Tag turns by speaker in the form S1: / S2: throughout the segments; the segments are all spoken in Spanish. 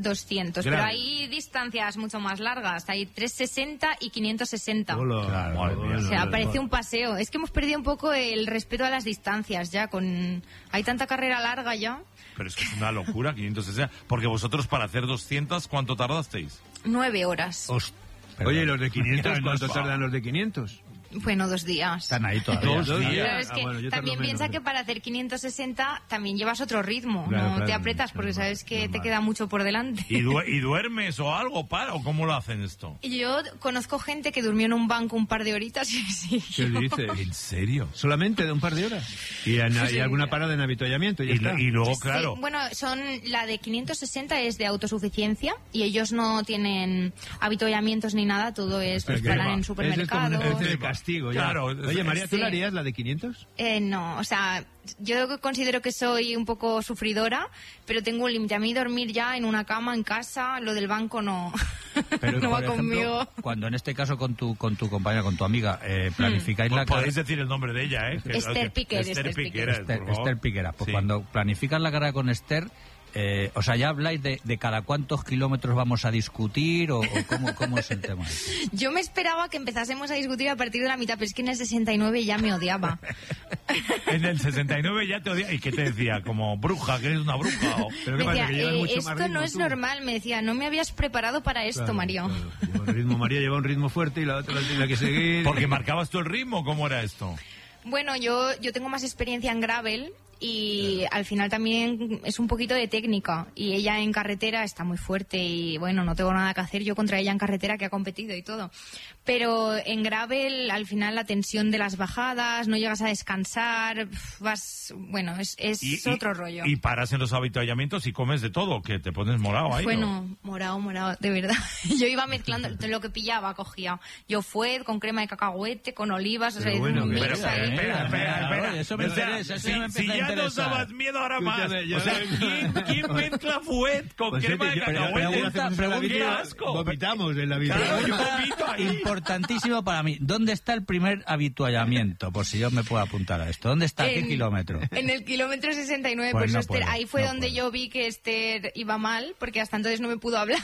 S1: 200,
S2: Grave.
S1: pero hay distancias mucho más largas, hay 360 y 560.
S2: Hola.
S3: Claro, madre mía.
S1: O sea, parece un paseo. Es que hemos perdido un poco el respeto a las distancias ya, hay tanta carrera larga ya.
S3: Pero es que es una locura, 560. Porque vosotros para hacer 200, ¿cuánto tardasteis?
S1: 9 horas.
S2: Oye, ¿y los de 500?
S3: No,
S2: ¿Cuánto
S3: no,
S2: tardan los de 500?
S1: Bueno, 2 días.
S4: Están ahí todavía.
S2: Dos días.
S1: Pero es que
S2: bueno, yo tardo
S1: también
S2: menos,
S1: piensa que para hacer 560 también llevas otro ritmo,
S2: Claro,
S1: no
S2: claro,
S1: te apretas porque
S2: normal,
S1: sabes que te
S2: normal.
S1: queda mucho por delante.
S3: ¿Y duermes o algo o cómo lo hacen esto?
S1: Yo conozco gente que durmió en un banco un par de horitas y sí.
S2: ¿Qué dice?
S3: ¿En serio?
S2: ¿Solamente de un par de horas? ¿Y alguna parada en avituallamiento?
S3: Y luego,
S1: Sí,
S3: claro...
S1: bueno, la de 560 es de autosuficiencia y ellos no tienen avituallamientos ni nada, todo es
S2: Pero que
S1: paran en
S2: es como una
S1: supermercados.
S2: especie de castigo. Ya.
S3: Claro,
S2: Oye, María, ¿tú
S1: sí.
S2: la harías la de 500?
S1: No, o sea, yo considero que soy un poco sufridora, pero tengo un límite. A mí dormir ya en una cama, en casa, lo del banco no,
S4: Pero,
S1: no
S4: por
S1: va
S4: ejemplo,
S1: conmigo.
S4: cuando en este caso con tu compañera, con tu amiga, planificáis la
S3: Podéis decir el nombre de ella, ¿eh?
S1: Esther Piquer,
S3: Esther
S1: Esther
S3: Piquer, por favor.
S4: Esther Piquera. Pues
S3: Sí.
S4: cuando planificas la carrera con Esther, o sea, ¿ya habláis de cada cuántos kilómetros vamos a discutir o cómo es el tema?
S1: Yo me esperaba que empezásemos a discutir a partir de la mitad, pero es que en el 69 ya me odiaba.
S3: En el 69 ya te odia. ¿Y qué te decía? Como bruja, que eres una bruja.
S2: ¿Pero
S1: Me
S2: qué pasa,
S1: decía,
S2: que llevas mucho más
S1: esto
S2: ritmo
S1: no es
S2: tú?
S1: normal, me decía, no me habías preparado para esto,
S2: Claro,
S1: Mario.
S2: claro. Lleva un ritmo, María lleva un ritmo fuerte y la otra la tiene que seguir.
S3: Porque marcabas tú el ritmo, ¿cómo era esto?
S1: Bueno, yo tengo más experiencia en gravel y al final también es un poquito de técnica y ella en carretera está muy fuerte y bueno, no tengo nada que hacer yo contra ella en carretera, que ha competido y todo, pero en gravel al final la tensión de las bajadas, no llegas a descansar, bueno, es otro rollo.
S3: Y paras en los avituallamientos y comes de todo, que te pones morado ahí.
S1: Bueno, morado, de verdad. Yo iba mezclando lo que pillaba, cogía. Yo fuet con crema de cacahuete, con olivas, o sea,
S2: Pero bueno,
S1: un mix
S3: Pero,
S1: ahí.
S3: espera.
S4: Oye, eso me
S3: O sea,
S4: interesa, eso ya me
S3: si
S4: empieza a
S3: ya nos
S4: interesar.
S3: dabas miedo ahora más.
S2: Escúchame, yo-
S3: O sea, ¿quién mezcla fuet con
S2: Pues
S3: crema de
S2: yo- pero
S3: cacahuete? ¡Qué
S2: pregunta,
S3: asco!
S2: vomitamos en la vida.
S3: Claro, yo vomito ahí.
S4: Importantísimo para mí. ¿Dónde está el primer habituallamiento? Por si yo me puedo apuntar a esto. ¿Dónde está? ¿Qué kilómetro?
S1: En el kilómetro 69,
S4: Pues
S1: por
S4: no
S1: eso Esther,
S4: puedo,
S1: ahí fue
S4: no
S1: donde
S4: puedo.
S1: yo vi que Esther iba mal, porque hasta entonces no me pudo hablar.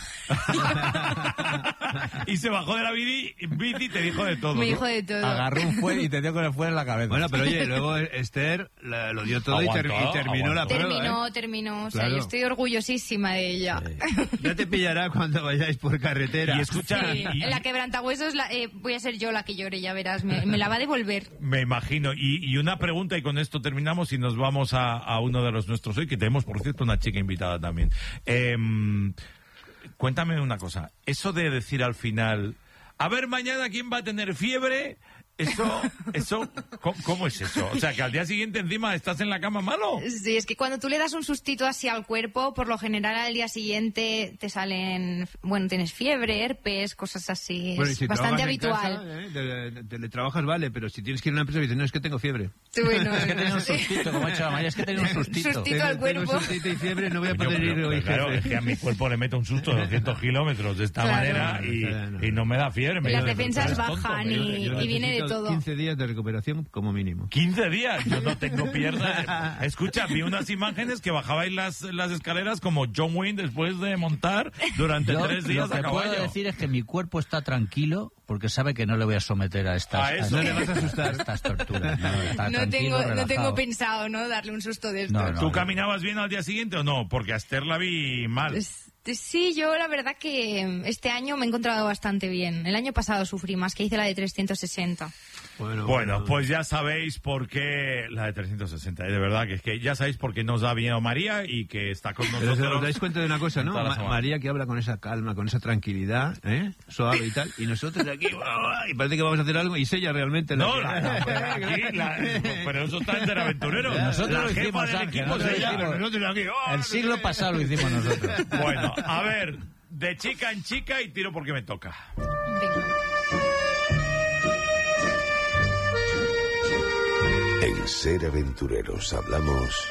S3: Y se bajó de la bici y te dijo de todo.
S1: Me
S3: ¿no?
S1: dijo de todo.
S4: Agarró un fuet y te dio con el fuet en la cabeza.
S2: Bueno, pero oye, luego Esther lo dio todo y terminó la prueba.
S1: Terminó, o sea,
S2: Claro.
S1: yo estoy orgullosísima de ella.
S2: Ya te pillará cuando vayáis por carretera.
S3: Y escucha,
S1: Sí, en la quebrantahuesos voy a ser yo la que llore, ya verás, me la va a devolver.
S3: Me imagino. Y una pregunta, y con esto terminamos y nos vamos a uno de los nuestros hoy, que tenemos, por cierto, una chica invitada también. Cuéntame una cosa. Eso de decir al final, a ver, mañana, ¿quién va a tener fiebre? ¿Cómo es eso? O sea, que al día siguiente encima estás en la cama malo.
S1: Sí, es que cuando tú le das un sustito así al cuerpo, por lo general al día siguiente te salen, bueno, tienes fiebre, herpes, cosas así.
S2: Bueno, y
S1: Es
S2: si
S1: bastante
S2: trabajas en
S1: habitual.
S2: casa, teletrabajas, vale, pero si tienes que ir a una empresa y dices, no, es que tengo fiebre.
S1: Sí, bueno,
S4: Es que tenía un sustito, como ha dicho la María, es que tenía un sustito.
S1: Sustito al
S2: Tengo
S1: cuerpo.
S2: sustito y fiebre, no voy a
S3: Coño,
S2: poder ir
S3: pero
S2: hoy,
S3: claro,
S2: jefe.
S3: es que a mi cuerpo le meto un susto de 200 kilómetros de esta
S1: Claro.
S3: manera y no me da fiebre. Me
S1: Las
S3: dice,
S1: defensas
S3: "Eres tonto".
S1: bajan y viene de
S2: necesito
S1: todo.
S2: 15 días de recuperación como mínimo.
S3: 15 días, yo no tengo piernas. Escucha, vi unas imágenes que bajabais las escaleras como John Wayne después de montar durante
S4: Yo
S3: 3 días
S4: lo
S3: a
S4: que puedo
S3: caballo.
S4: decir es que mi cuerpo está tranquilo porque sabe que no le voy a someter a estas,
S3: A eso.
S2: No le vas a asustar.
S4: a estas torturas. No, está
S1: No
S4: tranquilo,
S1: tengo
S4: relajado.
S1: pensado, ¿no? Darle un susto de esto.
S4: No, no.
S3: ¿Tú caminabas bien al día siguiente o no? Porque a Esther la vi mal.
S1: Sí, yo la verdad que este año me he encontrado bastante bien. El año pasado sufrí más, que hice la de 360.
S3: Bueno, pues ya sabéis por qué la de 360, de verdad, que es que ya sabéis por qué nos da miedo María y que está con
S2: Pero
S3: nosotros.
S2: os dais cuenta de una cosa, ¿no?
S3: toda la semana.
S2: María que habla con esa calma, con esa tranquilidad, suave y tal, y nosotros de aquí, y parece que vamos a hacer algo, y es ella realmente la
S3: No,
S2: que-
S3: pero eso está en Teraventurero.
S4: Nosotros
S3: La
S4: lo
S3: jefa
S4: hicimos,
S3: del
S4: Ángel,
S3: equipo
S4: nosotros
S3: es ella.
S4: lo hicimos.
S3: Nosotros aquí,
S4: El siglo pasado lo hicimos nosotros.
S3: Bueno, a ver, de chica en chica y tiro porque me toca.
S1: Venga.
S5: En Ser Aventureros hablamos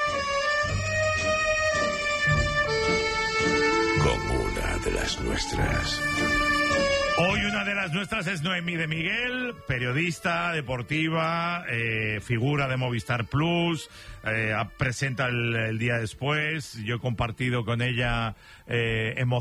S5: con una de las nuestras.
S3: Hoy una de las nuestras es Noemí de Miguel, periodista deportiva, figura de Movistar Plus, presenta el día después. Yo he compartido con ella emociones